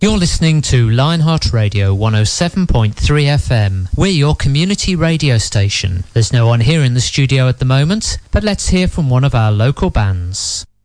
You're listening to Lionheart Radio 107.3 FM. We're your community radio station. There's no one here in the studio at the moment, but let's hear from one of our local bands.